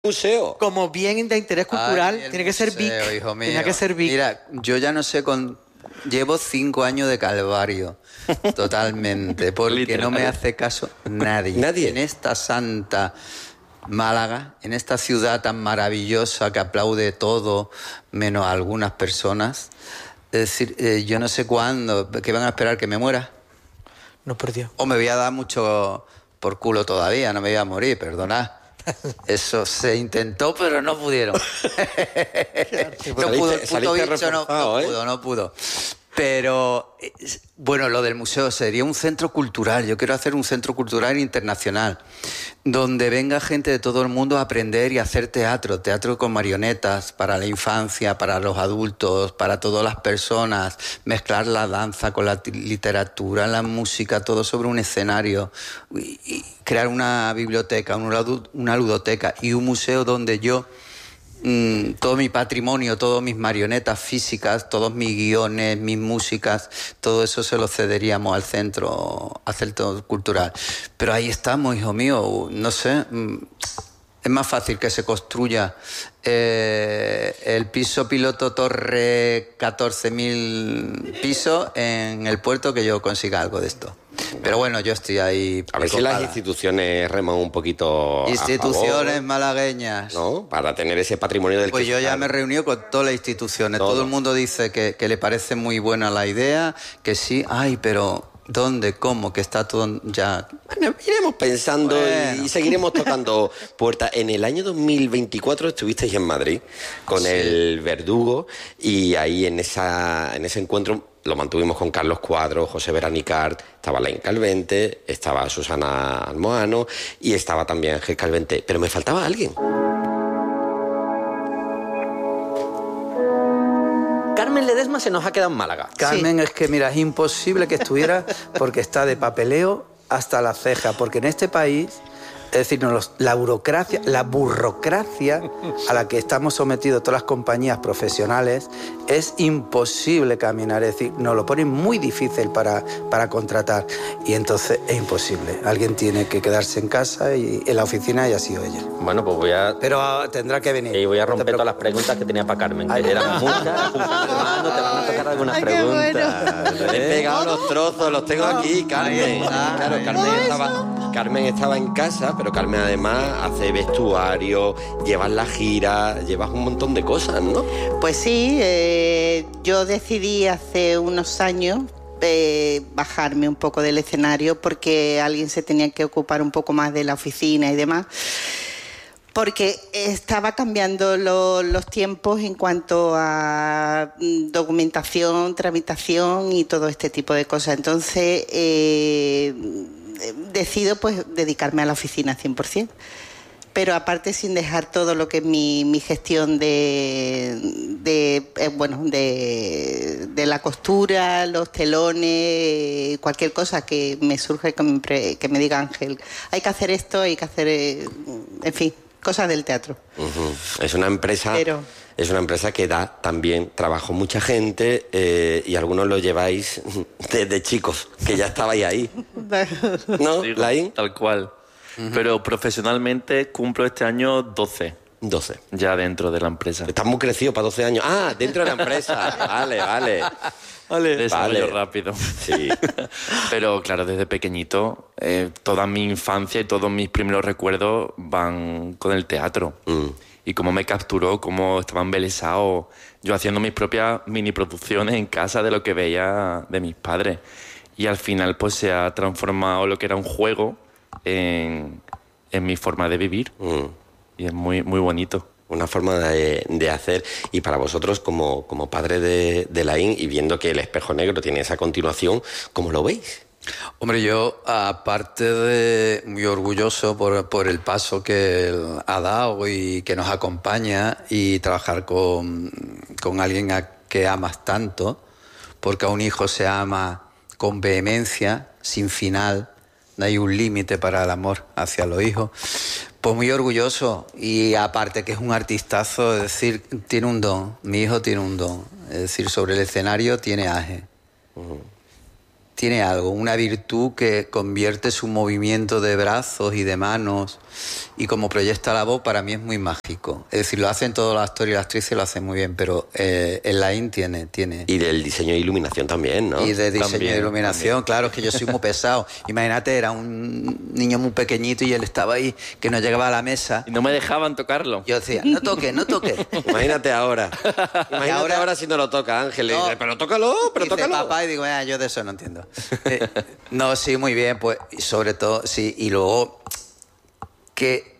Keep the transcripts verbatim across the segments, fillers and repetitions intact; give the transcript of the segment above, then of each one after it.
museo. Como bien de interés cultural, Ay, tiene que ser Vic. museo, hijo mío. Tiene que ser Vic. Mira, yo ya no sé con... Llevo cinco años de calvario, totalmente, porque no me hace caso nadie. Nadie. En esta santa Málaga, en esta ciudad tan maravillosa que aplaude todo, menos algunas personas. Es decir, eh, yo no sé cuándo, que van a esperar que me muera. No, por Dios. O me voy a dar mucho por culo todavía, no me voy a morir, perdonad. Eso se intentó, pero no pudieron. no pudo, Saliste- puto saliste bicho, no, reforzado, no ¿eh? pudo, no pudo. Pero, eh, bueno, lo del museo sería un centro cultural. Yo quiero hacer un centro cultural internacional, donde venga gente de todo el mundo a aprender y a hacer teatro. Teatro con marionetas, para la infancia, para los adultos, para todas las personas. Mezclar la danza con la literatura, la música, todo sobre un escenario. Y, y crear una biblioteca, una, una ludoteca y un museo donde yo... Mm, todo mi patrimonio, todas mis marionetas físicas, todos mis guiones, mis músicas, todo eso se lo cederíamos al centro, al centro cultural. Pero ahí estamos, hijo mío, no sé, mm, es más fácil que se construya eh, el piso piloto Torre catorce mil pisos en el puerto que yo consiga algo de esto. Pero bueno, yo estoy ahí. A ver si las instituciones reman un poquito. Instituciones a favor, malagueñas. ¿no? Para tener ese patrimonio del Pues que yo se ya habla. me he reunido con todas las instituciones. Todo. Todo el mundo dice que, que le parece muy buena la idea, que sí. Ay, pero ¿dónde? ¿Cómo? Que está todo ya... Bueno, iremos pensando Bueno. y seguiremos tocando puertas. En el año dos mil veinticuatro estuvisteis en Madrid con Sí. el Verdugo y ahí en esa en ese encuentro lo mantuvimos con Carlos Cuadro, José Veranicart, estaba Laín Calvente, estaba Susana Almohano y estaba también Ángel Calvente. Pero me faltaba alguien. Carmen Ledesma se nos ha quedado en Málaga. Carmen, es que mira, es imposible que estuviera porque está de papeleo hasta la ceja, porque en este país, es decir, no, los- la burocracia, la burocracia a la que estamos sometidos todas las compañías profesionales, es imposible caminar, es decir, nos lo ponen muy difícil para, para contratar y entonces es imposible. Alguien tiene que quedarse en casa y en la oficina y ha sido ella. Bueno, pues voy a... Pero ah, tendrá que venir. Y voy a No te romper todas las preocupes. preguntas que tenía para Carmen, que Ay. eran muchas. Hermano, te van a tocar algunas Ay, qué preguntas. Le he pegado los trozos, los tengo aquí, Carmen. está, Claro, ahí Carmen estaba, Carmen estaba en casa, pero Carmen además hace vestuario, llevas la gira, llevas un montón de cosas, ¿no? Pues sí, eh, yo decidí hace unos años eh, bajarme un poco del escenario porque alguien se tenía que ocupar un poco más de la oficina y demás. Porque estaba cambiando lo- los tiempos en cuanto a mm, documentación, tramitación y todo este tipo de cosas. Entonces, eh, decido pues dedicarme a la oficina cien por ciento. Pero aparte sin dejar todo lo que es mi, mi gestión de, de eh, bueno de, de la costura, los telones, cualquier cosa que me surja que me, pre- que me diga Ángel, hay que hacer esto, hay que hacer, eh, en fin, cosas del teatro. Ujú. Es una empresa... Pero- Es una empresa que da también trabajo a mucha gente eh, y algunos lo lleváis desde chicos, que ya estabais ahí. ¿No, Sí, Laín? tal cual. Pero profesionalmente cumplo este año doce, doce. ya dentro de la empresa. Estás muy crecido para doce años. Ah, dentro de la empresa. Vale, vale. Vale. Desarrollo Vale. rápido. Sí. Pero claro, desde pequeñito, eh, toda mi infancia y todos mis primeros recuerdos van con el teatro. Mm. Y cómo me capturó, cómo estaba embelesado, yo haciendo mis propias mini producciones en casa de lo que veía de mis padres. Y al final pues se ha transformado lo que era un juego en, en mi forma de vivir. Mm. Y es muy, muy bonito. Una forma de, de hacer. Y para vosotros, como, como padre de, de Laín, y viendo que El Espejo Negro tiene esa continuación, ¿cómo lo veis? Hombre, yo, aparte de muy orgulloso por, por el paso que él ha dado y que nos acompaña y trabajar con, con alguien a que amas tanto, porque a un hijo se ama con vehemencia, sin final, no hay un límite para el amor hacia los hijos. Pues muy orgulloso y aparte que es un artistazo, es decir, tiene un don, mi hijo tiene un don, es decir, sobre el escenario tiene aje. Tiene algo, una virtud que convierte su movimiento de brazos y de manos y como proyecta la voz, para mí es muy mágico. Es decir, lo hacen todos los actores y las actrices, lo hacen muy bien, pero eh, el Laín tiene, tiene... Y del diseño de iluminación también, ¿no? Y de diseño También, de iluminación, también. claro, es que yo soy muy pesado. Imagínate, era un niño muy pequeñito y él estaba ahí, que no llegaba a la mesa. Y no me dejaban tocarlo. Yo decía, no toque, no toque. Imagínate ahora. Imagínate ahora, ahora si no lo toca Ángel. Le No. dice, pero tócalo, pero Dice tócalo. papá y digo, ah, yo de eso no entiendo. Eh, no, sí, muy bien, pues, y sobre todo, sí, y luego que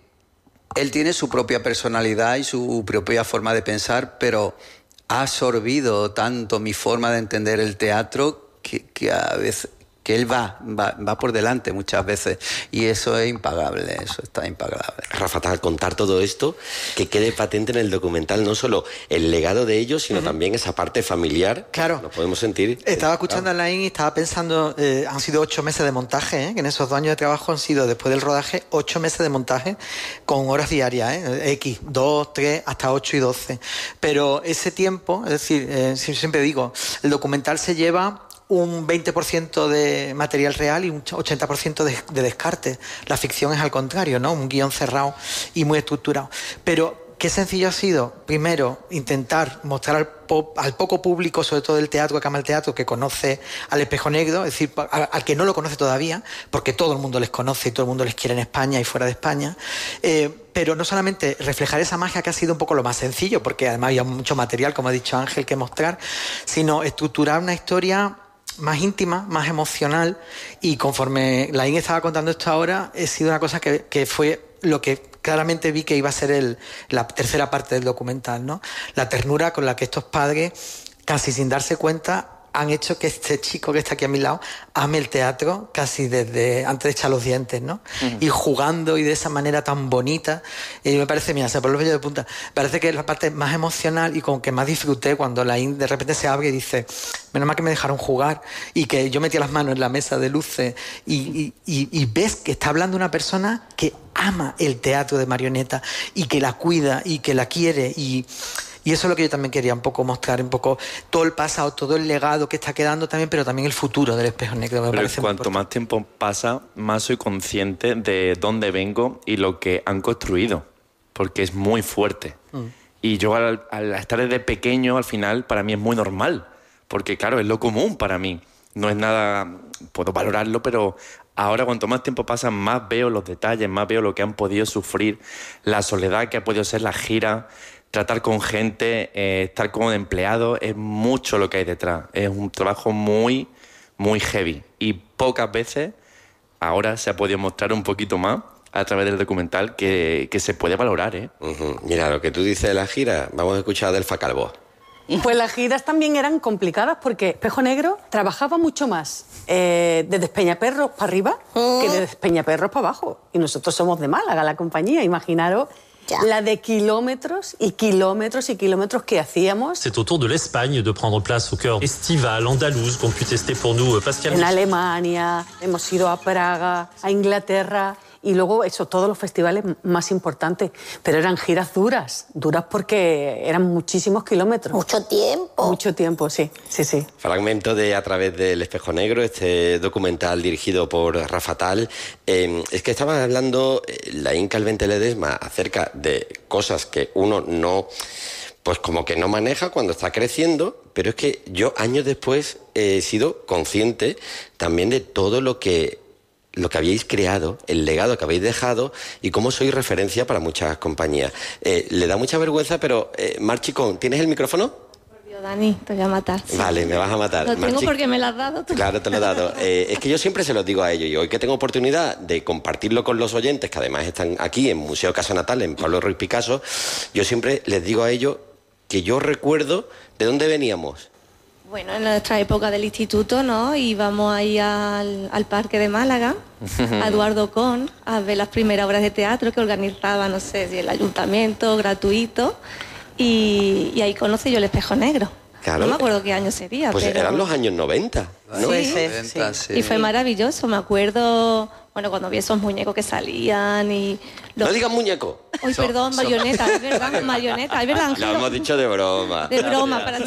él tiene su propia personalidad y su propia forma de pensar, pero ha absorbido tanto mi forma de entender el teatro que, que a veces que él va, va, va por delante muchas veces, y eso es impagable, eso está impagable. Rafa, al contar todo esto, que quede patente en el documental no solo el legado de ellos, sino también esa parte familiar. Claro. Nos podemos sentir. Estaba escuchando a Laín y estaba pensando, eh, han sido ocho meses de montaje, ¿eh? Que en esos dos años de trabajo han sido, después del rodaje, ocho meses de montaje con horas diarias, ¿eh? X, dos, tres, hasta ocho y doce. Pero ese tiempo, es decir, eh, siempre digo, el documental se lleva un veinte por ciento de material real y un ochenta por ciento de, de descarte. La ficción es al contrario, ¿no? Un guión cerrado y muy estructurado. Pero qué sencillo ha sido, primero, intentar mostrar al, po al poco público, sobre todo del teatro, que ama el teatro, que conoce al Espejo Negro, es decir, al, al que no lo conoce todavía, porque todo el mundo les conoce y todo el mundo les quiere en España y fuera de España. Eh, pero no solamente reflejar esa magia, que ha sido un poco lo más sencillo, porque además había mucho material, como ha dicho Ángel, que mostrar, sino estructurar una historia más íntima, más emocional, y conforme Laín estaba contando esto ahora, ha sido una cosa que, que fue lo que claramente vi que iba a ser el, la tercera parte del documental, ¿no? La ternura con la que estos padres, casi sin darse cuenta, han hecho que este chico que está aquí a mi lado ame el teatro casi desde antes de echar los dientes, ¿no? Uh-huh. Y jugando y de esa manera tan bonita. Y me parece, mira, se pone los vellos de punta. Parece que es la parte más emocional y con que más disfruté cuando Laín de repente se abre y dice, menos mal que me dejaron jugar, y que yo metía las manos en la mesa de luces y, y, y, y ves que está hablando una persona que ama el teatro de marioneta y que la cuida y que la quiere, y... Y eso es lo que yo también quería un poco mostrar, un poco todo el pasado, todo el legado que está quedando también, pero también el futuro del Espejo Negro. Me pero parece cuanto más tiempo pasa, más soy consciente de dónde vengo y lo que han construido, porque es muy fuerte. Mm. Y yo al, al estar desde pequeño, al final, para mí es muy normal, porque claro, es lo común para mí. No es nada, puedo valorarlo, pero ahora cuanto más tiempo pasa, más veo los detalles, más veo lo que han podido sufrir, la soledad que ha podido ser la gira, tratar con gente, eh, estar con empleados, es mucho lo que hay detrás. Es un trabajo muy, muy heavy. Y pocas veces ahora se ha podido mostrar un poquito más a través del documental que, que se puede valorar, ¿eh? Uh-huh. Mira, lo que tú dices de la gira, vamos a escuchar a Delfa Calvo. Pues las giras también eran complicadas porque Espejo Negro trabajaba mucho más eh, desde Peñaperros para arriba que desde Peñaperros para abajo. Y nosotros somos de Málaga, la compañía, imaginaros. Ya. La de kilómetros y kilómetros y kilómetros que hacíamos. C'est au tour de l'Espagne de prendre place au cœur estival, andalouse, qu'ont pu tester pour nous Pascal. En Alemania, hemos ido a Praga, a Inglaterra, y luego eso, todos los festivales más importantes. Pero eran giras duras, duras porque eran muchísimos kilómetros. Mucho tiempo. Mucho tiempo, sí, sí, sí. Fragmento de A través del Espejo Negro, este documental dirigido por Rafa Tal. Eh, es que estaba hablando eh, Laín Calvente Ledesma acerca de cosas que uno no, pues como que no maneja cuando está creciendo, pero es que yo años después he sido consciente también de todo lo que lo que habéis creado, el legado que habéis dejado y cómo sois referencia para muchas compañías. Eh, le da mucha vergüenza, pero eh, Mar Chicón, ¿tienes el micrófono? Por Dios, Dani, te voy a matar. Sí. Vale, me vas a matar. Lo tengo Mar porque me lo has dado tú. Claro, te lo he dado. Eh, es que yo siempre se los digo a ellos, y hoy que tengo oportunidad de compartirlo con los oyentes, que además están aquí en Museo Casa Natal, en Pablo Ruiz Picasso, yo siempre les digo a ellos que yo recuerdo de dónde veníamos. Bueno, en nuestra época del instituto, ¿no? Íbamos ahí al, al Parque de Málaga, a Eduardo Con, a ver las primeras obras de teatro que organizaba, no sé, si el ayuntamiento, gratuito, y, y ahí conocí yo el Espejo Negro. Claro. No me acuerdo qué año sería, pues pero... eran los años noventa, ¿no? Sí, sí, sí. Sí. Y fue maravilloso, me acuerdo, bueno, cuando vi esos muñecos que salían y... Los... No digas muñeco. Ay, So- perdón, so- marioneta, es verdad, marioneta, es verdad, Lo Ángelo. hemos dicho de broma. De broma, para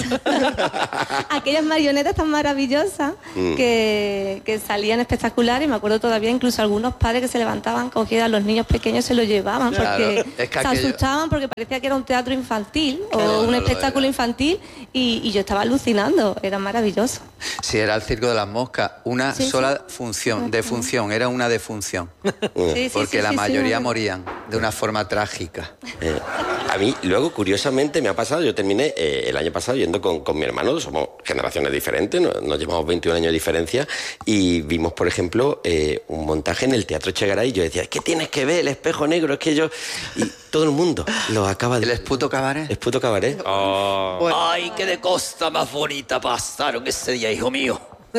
aquellas marionetas tan maravillosas Mm. que, que salían espectaculares. Me acuerdo todavía incluso algunos padres que se levantaban, cogían a los niños pequeños y se los llevaban Claro, porque es que se aquello- asustaban porque parecía que era un teatro infantil Claro, o un no lo espectáculo era. infantil y, y yo estaba alucinando, era maravilloso. Sí, era el Circo de las Moscas, una Sí, sola función, defunción, era una defunción. Sí, sí, Porque sí, la sí, sí, mayoría me- morían de una forma trágica. Eh, a mí, luego, curiosamente, me ha pasado, yo terminé eh, el año pasado yendo con, con mi hermano, somos generaciones diferentes, nos, nos llevamos veintiún años de diferencia, y vimos, por ejemplo, eh, un montaje en el Teatro Chegaray, y yo decía, ¿qué tienes que ver? El espejo negro, es que yo... Y todo el mundo lo acaba de... ¿El Esputo Cabaret? Esputo Cabaret. Oh. Ay, qué de costa más bonita pasaron ese día, hijo mío.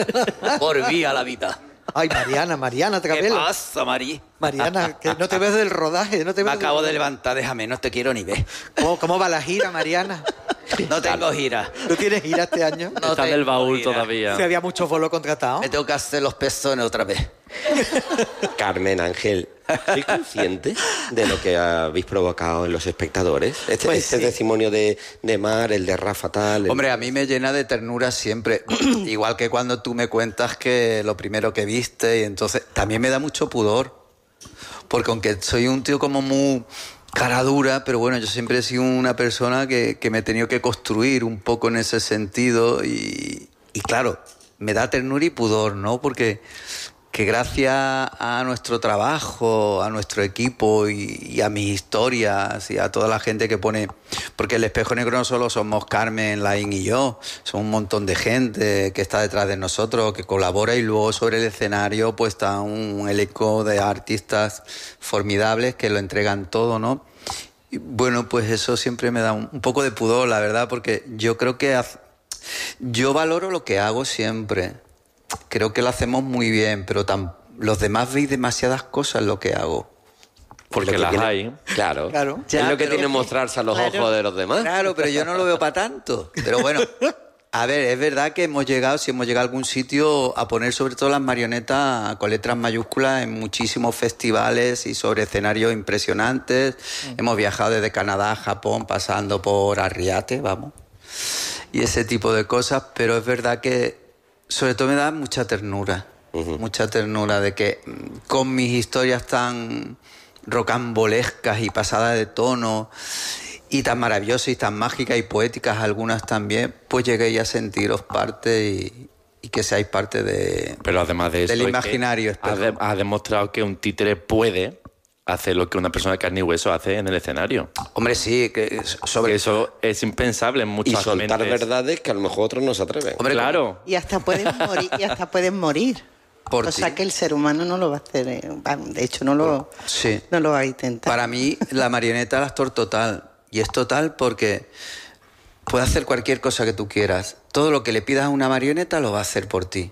Por vía la vida. Ay, Mariana, Mariana, ¿Qué Travelo. pasa, Marí? Mariana, que no te ves del rodaje, no te Me ves del acabo de rodaje. levantar, déjame, no te quiero ni ver. ¿Cómo, cómo va la gira, Mariana? No tengo gira. ¿Tú tienes gira este año? No Está en el tengo baúl gira. todavía. Si había muchos bolos contratados. Me tengo que hacer los pezones otra vez. Carmen, Ángel, ¿sois conscientes de lo que habéis provocado en los espectadores? Este, Pues este sí. testimonio de, de Mar, el de Rafa tal... el- Hombre, a mí me llena de ternura siempre. Igual que cuando tú me cuentas que lo primero que viste, y entonces también me da mucho pudor. Porque aunque soy un tío como muy cara dura, pero bueno, yo siempre he sido una persona que, que me he tenido que construir un poco en ese sentido. Y, y claro, me da ternura y pudor, ¿no? Porque que gracias a nuestro trabajo, a nuestro equipo y, y a mis historias y a toda la gente que pone... Porque el Espejo Negro no solo somos Carmen, Laín y yo, son un montón de gente que está detrás de nosotros, que colabora, y luego sobre el escenario pues está un elenco de artistas formidables que lo entregan todo, ¿no? Y bueno, pues eso siempre me da un, un poco de pudor, la verdad, porque yo creo que... haz- yo valoro lo que hago siempre. Creo que lo hacemos muy bien, pero tan, los demás veis demasiadas cosas en lo que hago. Porque lo que las tiene- hay. Claro. Claro. Es Ya, lo que pero- tiene mostrarse a los Claro. ojos de los demás. Claro, pero yo no lo veo para tanto. Pero bueno, a ver, es verdad que hemos llegado, si hemos llegado a algún sitio, a poner sobre todo las marionetas con letras mayúsculas en muchísimos festivales y sobre escenarios impresionantes. Hemos viajado desde Canadá a Japón, pasando por Arriate, vamos. Y ese tipo de cosas, pero es verdad que sobre todo me da mucha ternura. Mucha ternura de que mm, con mis historias tan rocambolescas y pasadas de tono y tan maravillosas y tan mágicas y poéticas algunas también, pues lleguéis a sentiros parte y, y que seáis parte de, Pero además de eso, del es que imaginario. has, espejo. de- has demostrado que un títere puede hacer lo que una persona de carne y hueso hace en el escenario. Hombre, sí, que es- sobre Que eso es impensable en Y muchas soltar mentes. verdades que a lo mejor otros no se atreven. Hombre, Claro. Y hasta pueden morir, y hasta pueden morir. Por o sea ti. que el ser humano no lo va a hacer, eh, va- de hecho no lo, Sí. no lo va a intentar. Para mí, la marioneta es el actor total. Y es total porque puede hacer cualquier cosa que tú quieras. Todo lo que le pidas a una marioneta lo va a hacer por ti.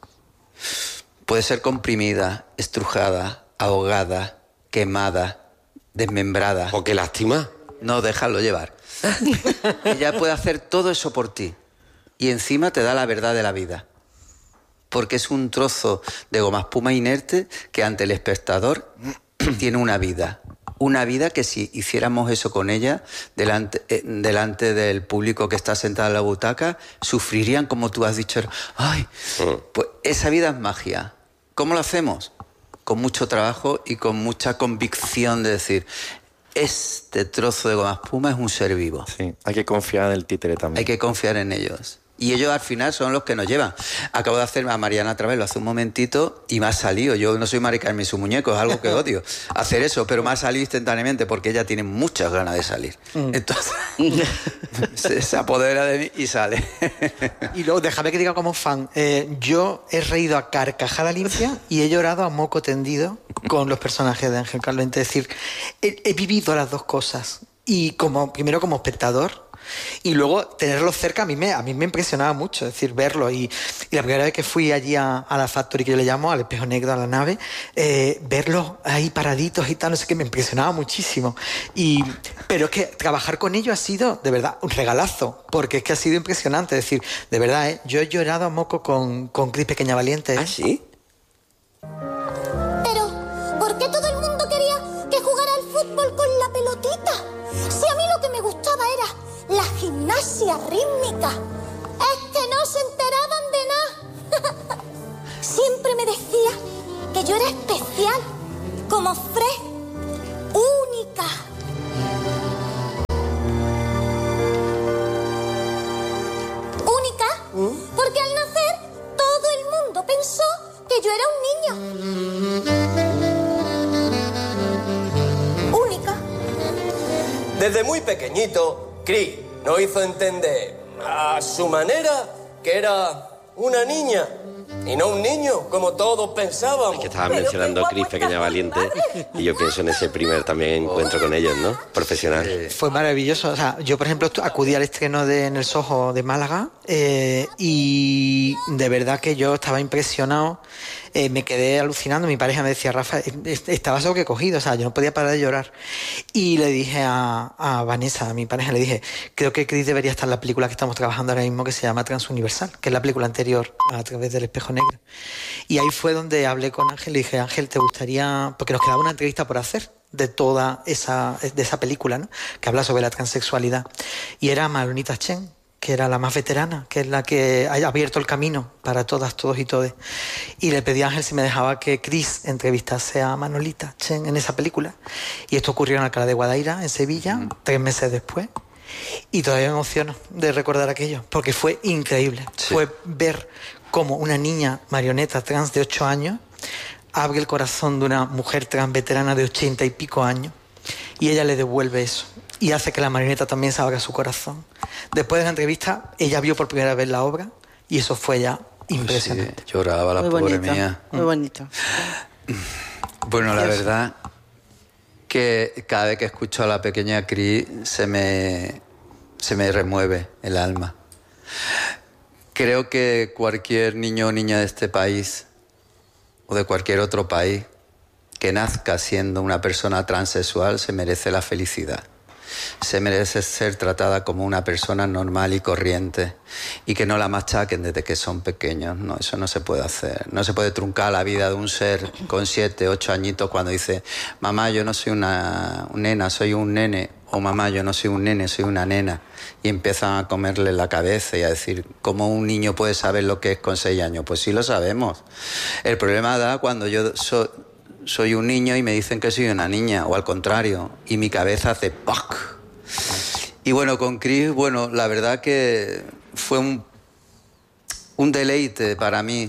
Puede ser comprimida, estrujada, ahogada, quemada, desmembrada. O qué lástima. No, déjalo llevar. Ella puede hacer todo eso por ti. Y encima te da la verdad de la vida. Porque es un trozo de goma espuma inerte que ante el espectador tiene una vida. Una vida que si hiciéramos eso con ella, delante, eh, delante del público que está sentado en la butaca, sufrirían, como tú has dicho. ¡Ay! Pues esa vida es magia. ¿Cómo lo hacemos? Con mucho trabajo y con mucha convicción de decir, este trozo de goma espuma es un ser vivo. Sí, hay que confiar en el títere también. Hay que confiar en ellos. Y ellos al final son los que nos llevan. Acabo de hacer a Mariana Travelo hace un momentito y me ha salido. Yo no soy Mari Carmen su muñeco, es algo que odio hacer eso, pero me ha salido instantáneamente porque ella tiene muchas ganas de salir. Entonces se, se apodera de mí y sale. Y luego, déjame que diga como fan, eh, yo he reído a carcajada limpia y he llorado a moco tendido con los personajes de Ángel Carlos. Es decir, he, he vivido las dos cosas. Y como primero como espectador, y luego tenerlos cerca a mí me, a mí me impresionaba mucho, es decir, verlo. Y, y la primera vez que fui allí a, a la factory que yo le llamo, al espejo negro, a la nave, eh, verlos ahí paraditos y tal, no sé qué, me impresionaba muchísimo. Y, pero es que trabajar con ellos ha sido, de verdad, un regalazo, porque es que ha sido impresionante. Es decir, de verdad, ¿eh? Yo he llorado a moco con, con Cris Pequeña Valiente. ¿eh? ¿Ah, sí? Pero, ¿por qué todo el mundo quería que jugara al fútbol con la pelota? gimnasia rítmica. Es que no se enteraban de nada. Siempre me decía que yo era especial, como Fred, única. Única, porque al nacer todo el mundo pensó que yo era un niño. Única. Desde muy pequeñito, Chris nos hizo entender a su manera que era una niña y no un niño, como todos pensábamos. Es que estabas mencionando a Cris, Pequeña Valiente, y yo pienso en ese primer también encuentro con ellos, ¿no? Profesional. Fue maravilloso. O sea, yo, por ejemplo, acudí al estreno de En el Soho de Málaga eh, y de verdad que yo estaba impresionado. Eh, me quedé alucinando. Mi pareja me decía, Rafa, estaba solo que cogido, o sea, yo no podía parar de llorar. Y le dije a, a Vanessa, a mi pareja, le dije, creo que Chris debería estar en la película que estamos trabajando ahora mismo, que se llama Transuniversal, que es la película anterior, A través del espejo negro. Y ahí fue donde hablé con Ángel y le dije, Ángel, ¿te gustaría...? Porque nos quedaba una entrevista por hacer de toda esa, de esa película, ¿no? Que habla sobre la transexualidad. Y era Manolita Chen, que era la más veterana, que es la que ha abierto el camino para todas, todos y todes. Y le pedí a Ángel si me dejaba que Chris entrevistase a Manolita Chen en esa película. Y esto ocurrió en Alcalá de Guadaira, en Sevilla, mm. tres meses después. Y todavía me emociono de recordar aquello, porque fue increíble. Sí. Fue ver cómo una niña marioneta trans de ocho años abre el corazón de una mujer trans veterana de ochenta y pico años y ella le devuelve eso y hace que la marioneta también se abra su corazón. Después de la entrevista, ella vio por primera vez la obra y eso fue ya impresionante. Sí, lloraba la muy pobre bonito, mía. Muy bonito. Bueno, la verdad que cada vez que escucho a la pequeña Cris se me, se me remueve el alma. Creo que cualquier niño o niña de este país o de cualquier otro país que nazca siendo una persona transexual se merece la felicidad. Se merece ser tratada como una persona normal y corriente y que no la machaquen desde que son pequeños. No, eso no se puede hacer. No se puede truncar la vida de un ser con siete, ocho añitos cuando dice mamá, yo no soy una nena, soy un nene, o mamá, yo no soy un nene, soy una nena, y empiezan a comerle la cabeza y a decir ¿cómo un niño puede saber lo que es con seis años? Pues sí lo sabemos. El problema da cuando yo so, soy un niño y me dicen que soy una niña, o al contrario, y mi cabeza hace ¡pac! Y bueno, con Cris, bueno, la verdad que fue un, un deleite para mí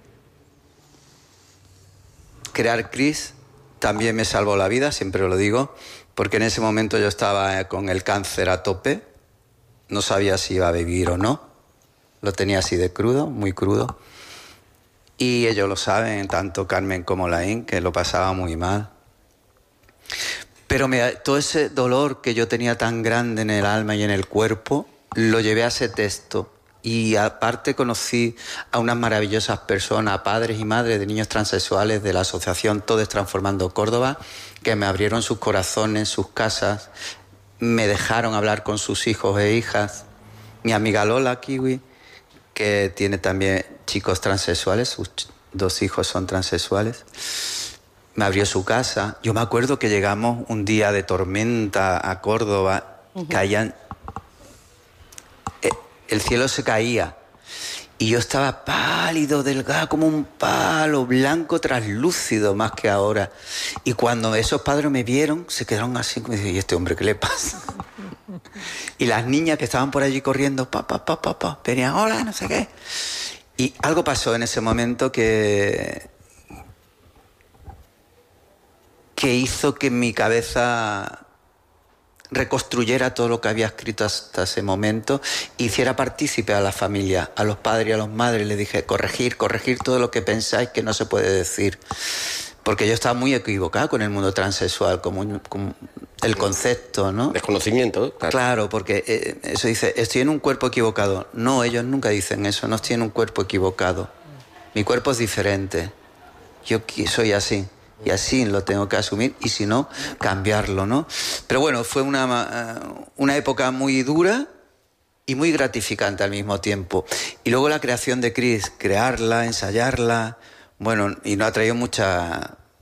crear Cris. También me salvó la vida, siempre lo digo, porque en ese momento yo estaba con el cáncer a tope, no sabía si iba a vivir o no, lo tenía así de crudo, muy crudo, y ellos lo saben, tanto Carmen como Laín, que lo pasaba muy mal. Pero me, todo ese dolor que yo tenía tan grande en el alma y en el cuerpo, lo llevé a ese texto. Y aparte conocí a unas maravillosas personas, padres y madres de niños transexuales de la asociación Todes Transformando Córdoba, que me abrieron sus corazones, sus casas, me dejaron hablar con sus hijos e hijas. Mi amiga Lola Kiwi, que tiene también chicos transexuales, sus dos hijos son transexuales, me abrió su casa. Yo me acuerdo que llegamos un día de tormenta a Córdoba, uh-huh. caían... El cielo se caía y yo estaba pálido, delgado, como un palo, blanco, traslúcido más que ahora. Y cuando esos padres me vieron, se quedaron así, como dicen, ¿y este hombre qué le pasa? Y las niñas que estaban por allí corriendo, pa, pa, pa, pa, pa, venían, hola, no sé qué. Y algo pasó en ese momento que, que hizo que mi cabeza reconstruyera todo lo que había escrito hasta ese momento, hiciera partícipe a la familia, a los padres y a las madres. Les dije, corregir, corregir todo lo que pensáis que no se puede decir. Porque yo estaba muy equivocado con el mundo transexual, como, como el concepto, ¿no? Desconocimiento, claro. Claro, porque eh, eso dice, estoy en un cuerpo equivocado. No, ellos nunca dicen eso, no estoy en un cuerpo equivocado. Mi cuerpo es diferente. Yo soy así. Y así lo tengo que asumir, y si no, cambiarlo, ¿no? Pero bueno, fue una, una época muy dura y muy gratificante al mismo tiempo. Y luego la creación de Cris, crearla, ensayarla, bueno, y nos ha traído mucha,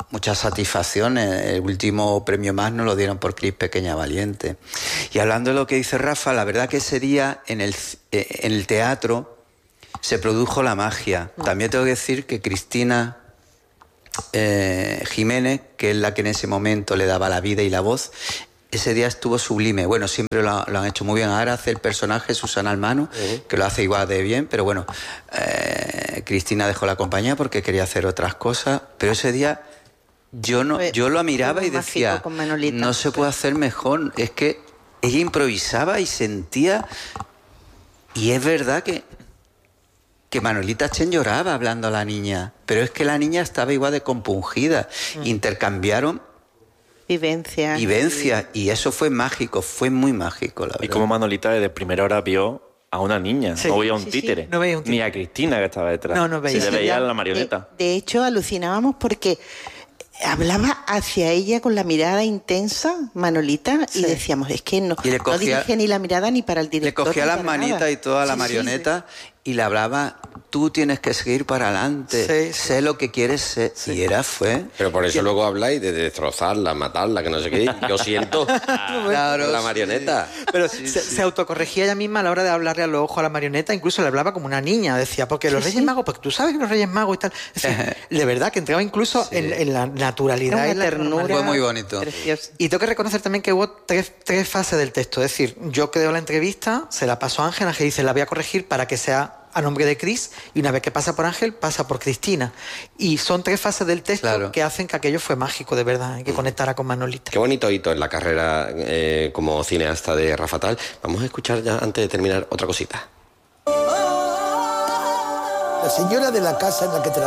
muchas satisfacciones. El último premio más nos lo dieron por Cris Pequeña Valiente. Y hablando de lo que dice Rafa, la verdad que ese día en el, en el teatro se produjo la magia. También tengo que decir que Cristina eh, Jiménez, que es la que en ese momento le daba la vida y la voz, ese día estuvo sublime. Bueno, siempre lo, lo han hecho muy bien. Ahora hace el personaje Susana Almano, uh-huh. que lo hace igual de bien, pero bueno, eh, Cristina dejó la compañía porque quería hacer otras cosas, pero ese día yo no, yo lo miraba y decía, no se puede hacer mejor. Es que ella improvisaba y sentía, y es verdad que que Manolita Chen lloraba hablando a la niña, pero es que la niña estaba igual de compungida. Uh-huh. Intercambiaron Vivencias. Vivencias, y eso fue mágico, fue muy mágico, la verdad. Y como Manolita desde primera hora vio a una niña, sí, no veía un, sí, títere, sí. No veía un títere, ni a Cristina que estaba detrás. No, no veía. Se le veía la marioneta. De, de hecho, alucinábamos porque hablaba hacia ella con la mirada intensa, Manolita, sí. y decíamos, es que no, le cogía, no dirige ni la mirada ni para el director. Le cogía las manitas nada. Y toda la sí, marioneta sí, sí. y le hablaba, tú tienes que seguir para adelante, sí, sí. sé lo que quieres ser. Sí. Y era, fue... Pero por eso y... luego habláis de destrozarla, matarla, que no sé qué. Yo siento claro, la marioneta. Sí. Pero sí, se, sí. se autocorregía ella misma a la hora de hablarle a los ojos a la marioneta, incluso le hablaba como una niña, decía, porque los sí, Reyes sí. Magos, porque tú sabes que los Reyes Magos y tal. Es decir, de verdad que entraba incluso sí. en, en la naturalidad y la ternura. Fue muy bonito. Precioso. Y tengo que reconocer también que hubo tres, tres fases del texto. Es decir, yo creo la entrevista, se la pasó a Ángel, Ángel dice, la voy a corregir para que sea a nombre de Cris, y una vez que pasa por Ángel, pasa por Cristina. Y son tres fases del texto claro. que hacen que aquello fue mágico, de verdad, que conectara con Manolita. Qué bonito hito en la carrera eh, como cineasta de Rafa Tal. Vamos a escuchar ya, antes de terminar, otra cosita. La señora de la casa en la que trabaja